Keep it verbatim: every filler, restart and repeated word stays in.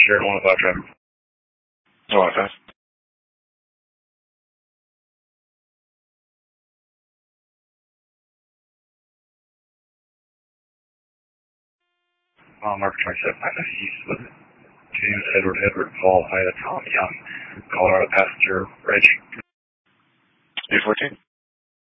passenger, one oh five traffic. one oh five. Mile marker twenty-seven, nine ninety east with James Edward Edward Paul Ida Tom Young, Colorado passenger, reg. eight fourteen.